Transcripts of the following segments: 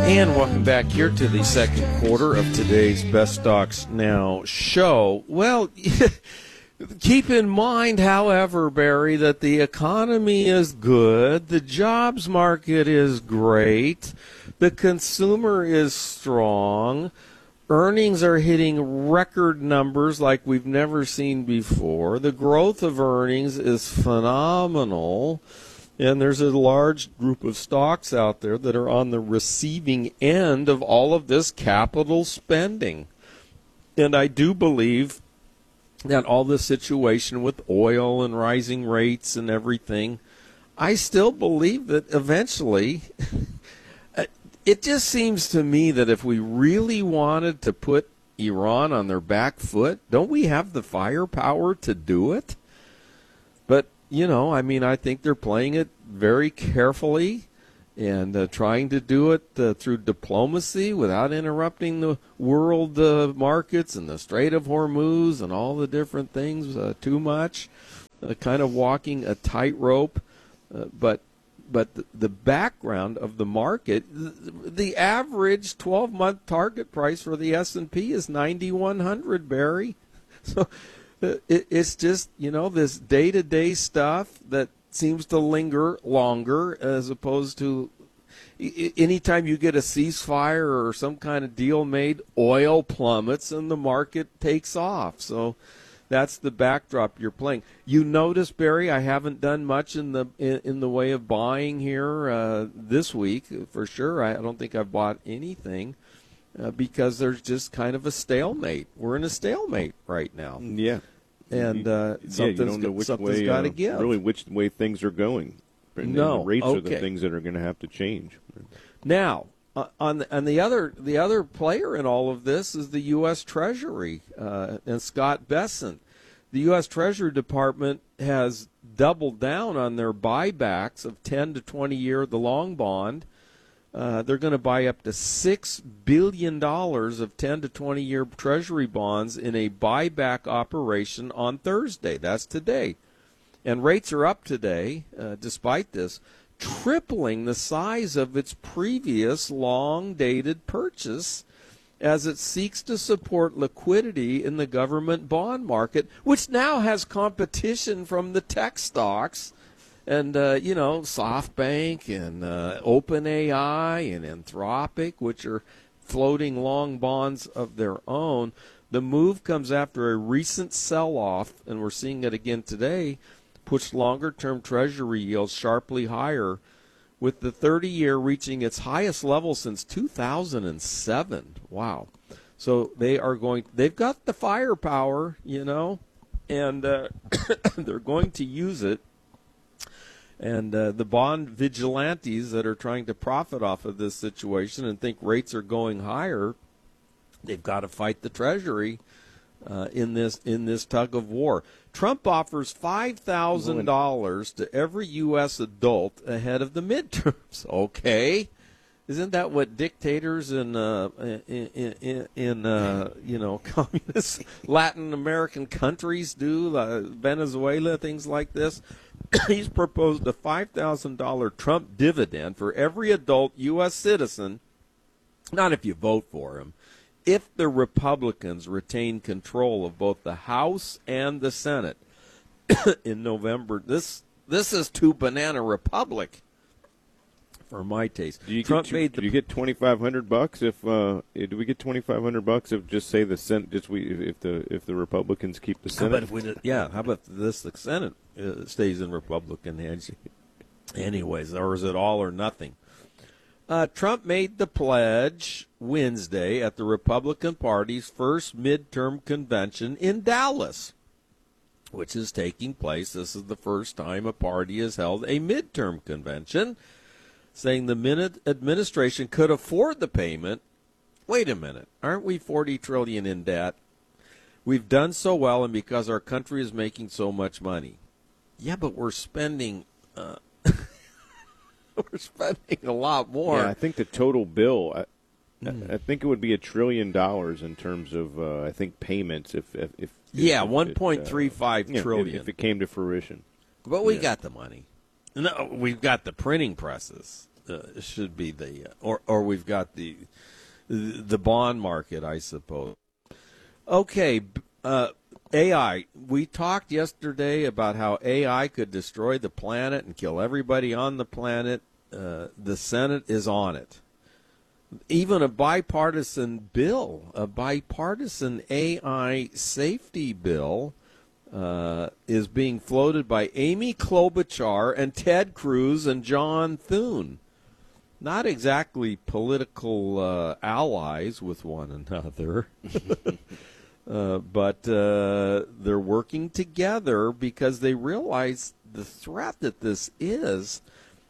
And welcome back here to the second quarter of today's Best Stocks Now show. Well, keep in mind, however, Barry, that the economy is good, the jobs market is great, the consumer is strong, earnings are hitting record numbers like we've never seen before, the growth of earnings is phenomenal. And there's a large group of stocks out there that are on the receiving end of all of this capital spending. And I do believe that all this situation with oil and rising rates and everything, I still believe that eventually, it just seems to me that if we really wanted to put Iran on their back foot, don't we have the firepower to do it? But I think they're playing it very carefully and trying to do it through diplomacy without interrupting the world markets and the Strait of Hormuz and all the different things too much, kind of walking a tightrope. But the background of the market, the average 12-month target price for the S&P is 9,100, Barry. So it's just, this day-to-day stuff that seems to linger longer as opposed to anytime you get a ceasefire or some kind of deal made, oil plummets and the market takes off. So that's the backdrop you're playing. You notice, Barry, I haven't done much in the way of buying here this week for sure. I don't think I've bought anything. Because there's just kind of a stalemate. We're in a stalemate right now. Yeah. And something's got to give. Really which way things are going. And the rates are the things that are going to have to change. Now, on the other player in all of this is the U.S. Treasury and Scott Bessent. The U.S. Treasury Department has doubled down on their buybacks of 10 to 20 year the long bond. They're going to buy up to $6 billion of 10 to 20-year Treasury bonds in a buyback operation on Thursday. That's today. And rates are up today, despite this, tripling the size of its previous long-dated purchase as it seeks to support liquidity in the government bond market, which now has competition from the tech stocks. And, SoftBank and OpenAI and Anthropic, which are floating long bonds of their own. The move comes after a recent sell-off, and we're seeing it again today, pushed longer-term Treasury yields sharply higher, with the 30-year reaching its highest level since 2007. Wow. So they've got the firepower, and they're going to use it. And the bond vigilantes that are trying to profit off of this situation and think rates are going higher, they've got to fight the Treasury in this tug of war. Trump offers $5,000 to every U.S. adult ahead of the midterms. Okay, isn't that what dictators in communist Latin American countries do? Venezuela, things like this. He's proposed a $5,000 Trump dividend for every adult U.S. citizen, not if you vote for him, if the Republicans retain control of both the House and the Senate in November. This is too banana republic for my taste. Do you get $2,500 if do we get $2,500 if just say the Senate if the Republicans keep the Senate? How about the Senate stays in Republican hands? Anyways, or is it all or nothing? Trump made the pledge Wednesday at the Republican Party's first midterm convention in Dallas, which is taking place. This is the first time a party has held a midterm convention, saying the administration could afford the payment. Wait a minute, aren't we $40 trillion in debt? We've done so well, and because our country is making so much money. Yeah, but we're spending we're spending a lot more. Yeah, I think the total bill, I think it would be $1 trillion in terms of I think payments if 1.35 trillion if it came to fruition. But we got the money. No, we've got the printing presses. should be the or we've got the bond market, I suppose. Okay, AI. We talked yesterday about how AI could destroy the planet and kill everybody on the planet. The Senate is on it. Even a bipartisan bill, a bipartisan AI safety bill, is being floated by Amy Klobuchar and Ted Cruz and John Thune. Not exactly political allies with one another, but they're working together because they realize the threat that this is.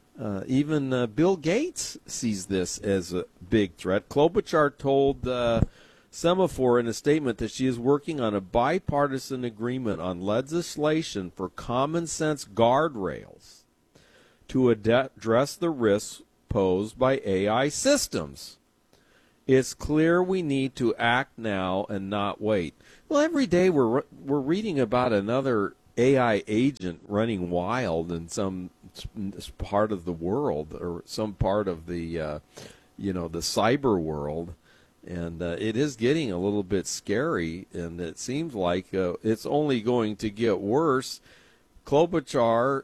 Even Bill Gates sees this as a big threat. Klobuchar told Semaphore in a statement that she is working on a bipartisan agreement on legislation for common sense guardrails to address the risks posed by AI systems. It's clear we need to act now and not wait. Well, every day we're reading about another AI agent running wild in some part of the world or some part of the the cyber world, and it is getting a little bit scary, and it seems like it's only going to get worse. Klobuchar,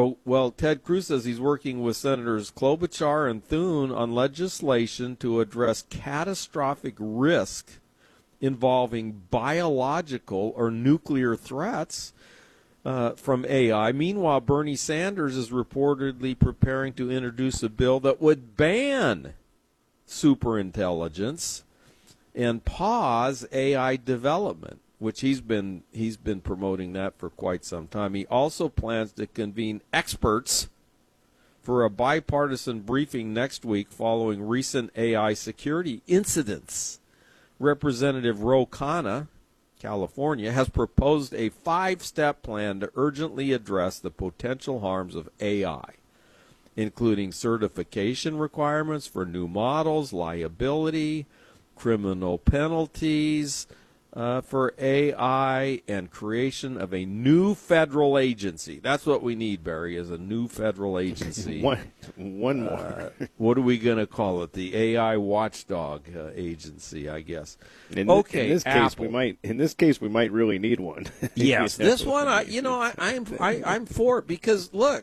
Ted Cruz says he's working with Senators Klobuchar and Thune on legislation to address catastrophic risk involving biological or nuclear threats from AI. Meanwhile, Bernie Sanders is reportedly preparing to introduce a bill that would ban superintelligence and pause AI development, which he's been promoting that for quite some time. He also plans to convene experts for a bipartisan briefing next week following recent AI security incidents. Representative Ro Khanna, California, has proposed a 5-step plan to urgently address the potential harms of AI, including certification requirements for new models, liability, criminal penalties for AI, and creation of a new federal agency. That's what we need, Barry, is a new federal agency. One more. What are we going to call it? The AI watchdog agency, I guess. In this case, we might really need one. Yes, this one, I'm for it because look.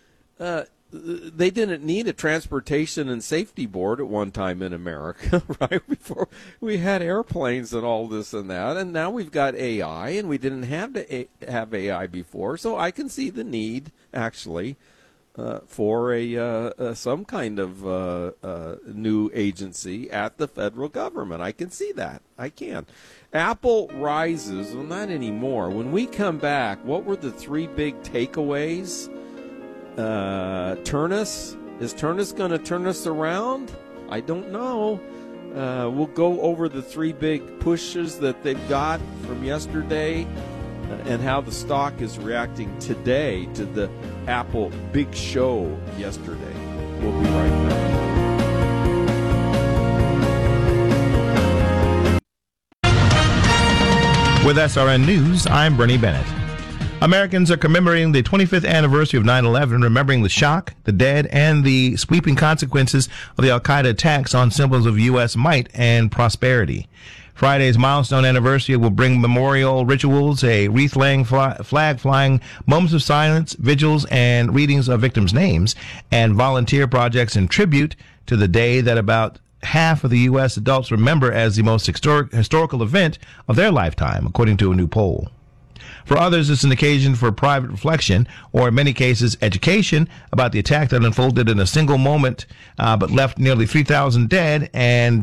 They didn't need a transportation and safety board at one time in America, right? Before we had airplanes and all this and that, and now we've got AI, and we didn't have to have AI before. So I can see the need, actually, for some kind of new agency at the federal government. I can see that. I can. Apple rises. Well, not anymore. When we come back, what were the 3 big takeaways? Turnus? Is Turnus going to turn us around? I don't know. We'll go over the 3 big pushes that they've got from yesterday and how the stock is reacting today to the Apple big show yesterday. We'll be right back. With SRN News, I'm Bernie Bennett. Americans are commemorating the 25th anniversary of 9/11, remembering the shock, the dead, and the sweeping consequences of the al-Qaeda attacks on symbols of U.S. might and prosperity. Friday's milestone anniversary will bring memorial rituals, a wreath-laying, flag-flying, moments of silence, vigils, and readings of victims' names, and volunteer projects in tribute to the day that about half of the U.S. adults remember as the most historical event of their lifetime, according to a new poll. For others, it's an occasion for private reflection, or in many cases, education about the attack that unfolded in a single moment, but left nearly 3,000 dead and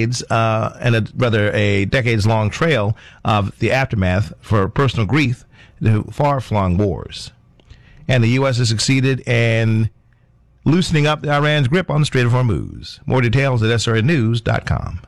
a decades-long trail of the aftermath for personal grief to far-flung wars. And the U.S. has succeeded in loosening up Iran's grip on the Strait of Hormuz. More details at srnnews.com.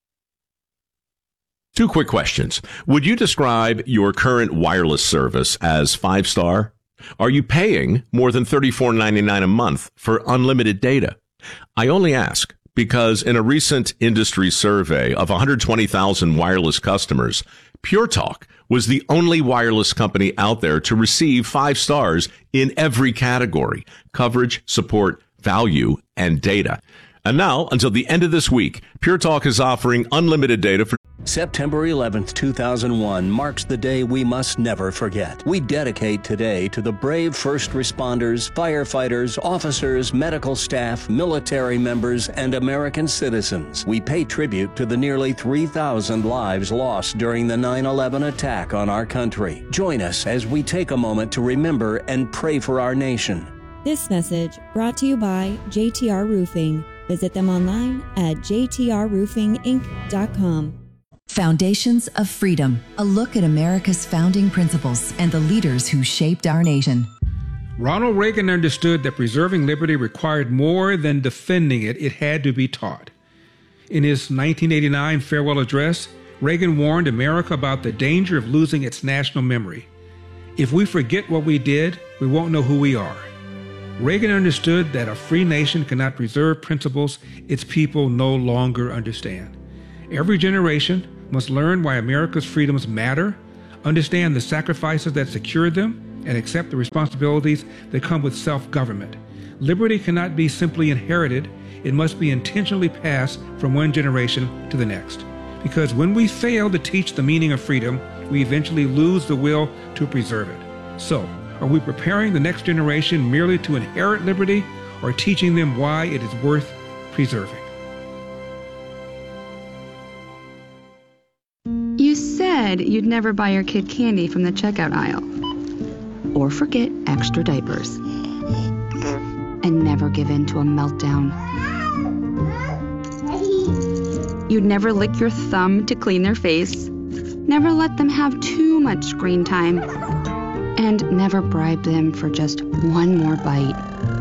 2 quick questions. Would you describe your current wireless service as 5-star? Are you paying more than $34.99 a month for unlimited data? I only ask because in a recent industry survey of 120,000 wireless customers, Pure Talk was the only wireless company out there to receive 5 stars in every category: coverage, support, value, and data. And now, until the end of this week, Pure Talk is offering unlimited data for September 11th, 2001 marks the day we must never forget. We dedicate today to the brave first responders, firefighters, officers, medical staff, military members, and American citizens. We pay tribute to the nearly 3,000 lives lost during the 9/11 attack on our country. Join us as we take a moment to remember and pray for our nation. This message brought to you by JTR Roofing. Visit them online at jtrroofinginc.com. Foundations of Freedom, a look at America's founding principles and the leaders who shaped our nation. Ronald Reagan understood that preserving liberty required more than defending it. It had to be taught. In his 1989 farewell address, Reagan warned America about the danger of losing its national memory. If we forget what we did, we won't know who we are. Reagan understood that a free nation cannot preserve principles its people no longer understand. Every generation must learn why America's freedoms matter, understand the sacrifices that secured them, and accept the responsibilities that come with self-government. Liberty cannot be simply inherited. It must be intentionally passed from one generation to the next. Because when we fail to teach the meaning of freedom, we eventually lose the will to preserve it. So, are we preparing the next generation merely to inherit liberty, or teaching them why it is worth preserving? You said you'd never buy your kid candy from the checkout aisle. Or forget extra diapers. And never give in to a meltdown. You'd never lick your thumb to clean their face. Never let them have too much screen time. And never bribe them for just one more bite.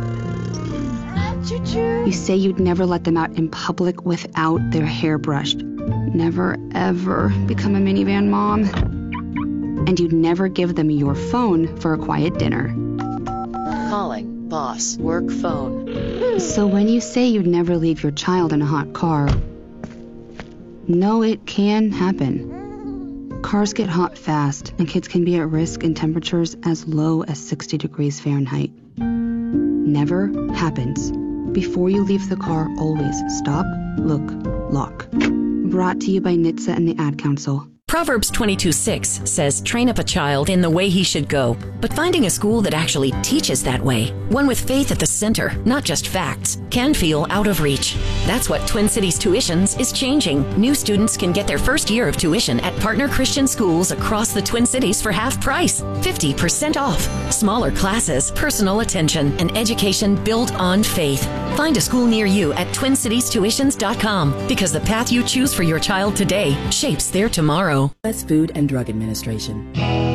You say you'd never let them out in public without their hair brushed. Never, ever become a minivan mom. And you'd never give them your phone for a quiet dinner. Calling boss work phone. So when you say you'd never leave your child in a hot car, no, it can happen. Cars get hot fast, and kids can be at risk in temperatures as low as 60 degrees Fahrenheit. Never happens. Before you leave the car, always stop, look, lock. Brought to you by NHTSA and the Ad Council. Proverbs 22:6 says, train up a child in the way he should go. But finding a school that actually teaches that way, one with faith at the center, not just facts, can feel out of reach. That's what Twin Cities Tuitions is changing. New students can get their first year of tuition at partner Christian schools across the Twin Cities for half price, 50% off. Smaller classes, personal attention, and education built on faith. Find a school near you at TwinCitiesTuitions.com, because the path you choose for your child today shapes their tomorrow. U.S. Food and Drug Administration.